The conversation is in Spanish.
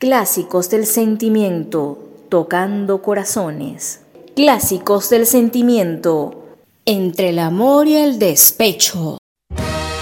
Clásicos del sentimiento, tocando corazones. Clásicos del sentimiento, entre el amor y el despecho.